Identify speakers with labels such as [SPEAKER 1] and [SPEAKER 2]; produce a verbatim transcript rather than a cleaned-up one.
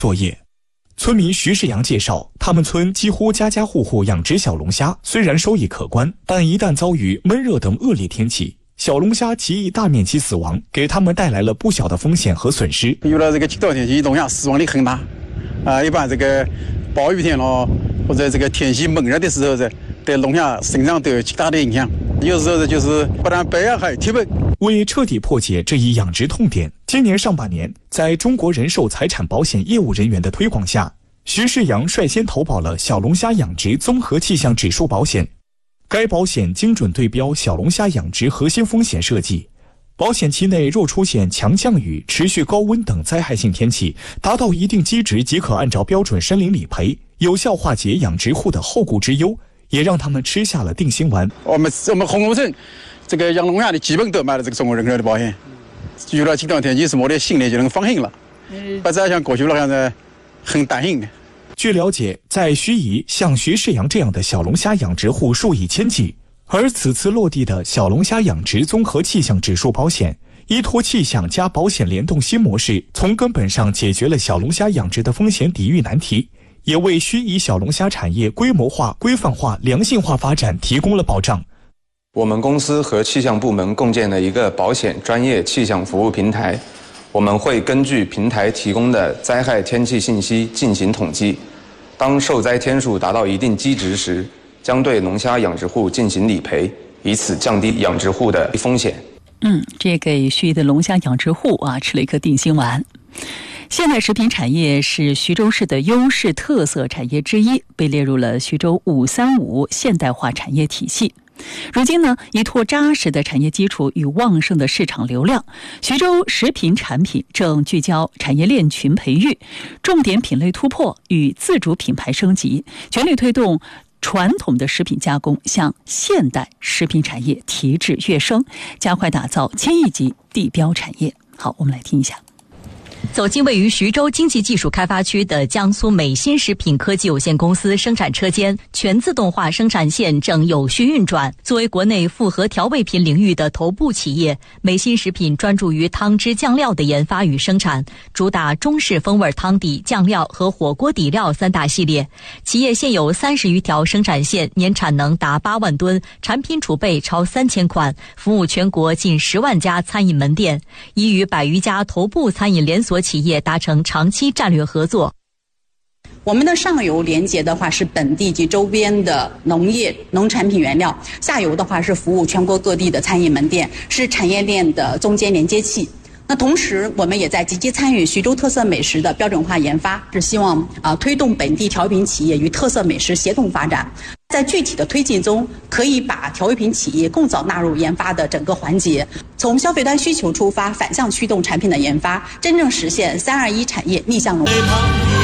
[SPEAKER 1] 作业。村民徐世阳介绍，他们村几乎家家户户养殖小龙虾，虽然收益可观，但一旦遭遇闷热等恶劣天气，小龙虾极易大面积死亡，给他们带来了不小的风险和损失。
[SPEAKER 2] 遇到这个极端天气，龙虾死亡率很大。啊，一般这个暴雨天咯，或者这个天气闷热的时候，这对龙虾身上都有极大的影响。有时候就是不但白啊，还有体本。
[SPEAKER 1] 为彻底破解这一养殖痛点，今年上半年，在中国人寿财产保险业务人员的推广下，徐世阳率先投保了小龙虾养殖综合气象指数保险。该保险精准对标小龙虾养殖核心风险设计，保险期内若出现强降雨、持续高温等灾害性天气，达到一定基值即可按照标准申领理赔，有效化解养殖户的后顾之忧，也让他们吃下了定心丸。
[SPEAKER 2] 我们我们红龙镇这个养龙虾的基本都买了这个中国人寿的保险，遇到极端天气什么的，心里就能放心了，不再像过去了现在很担心的。
[SPEAKER 1] 据了解，在盱眙，像徐世阳这样的小龙虾养殖户数以千计，而此次落地的小龙虾养殖综合气象指数保险，依托气象加保险联动新模式，从根本上解决了小龙虾养殖的风险抵御难题，也为盱眙小龙虾产业规模化、规范化、良性化发展提供了保障。
[SPEAKER 3] 我们公司和气象部门共建了一个保险专业气象服务平台，我们会根据平台提供的灾害天气信息进行统计，当受灾天数达到一定基值时，将对龙虾养殖户进行理赔，以此降低养殖户的风险。
[SPEAKER 4] 嗯，这给盱眙的龙虾养殖户啊吃了一颗定心丸。现代食品产业是徐州市的优势特色产业之一，被列入了徐州五三五现代化产业体系。如今呢，依托扎实的产业基础与旺盛的市场流量，徐州食品产品正聚焦产业链群培育，重点品类突破与自主品牌升级，全力推动传统的食品加工向现代食品产业提质跃升，加快打造千亿级地标产业。好，我们来听一下。
[SPEAKER 5] 走进位于徐州经济技术开发区的江苏美新食品科技有限公司生产车间，全自动化生产线正有序运转。作为国内复合调味品领域的头部企业，美新食品专注于汤汁酱料的研发与生产，主打中式风味汤底、酱料和火锅底料三大系列。企业现有三十余条生产线，年产能达八万吨，产品储备超三千款，服务全国近十万家餐饮门店，已与百余家头部餐饮连锁企业达成长期战略合作。
[SPEAKER 6] 我们的上游连接的话是本地及周边的农业农产品原料，下游的话是服务全国各地的餐饮门店，是产业链的中间连接器。那同时我们也在积极参与徐州特色美食的标准化研发，是希望啊、呃、推动本地调味品企业与特色美食协同发展。在具体的推进中，可以把调味品企业更早纳入研发的整个环节，从消费端需求出发，反向驱动产品的研发，真正实现三二一产业逆向融合。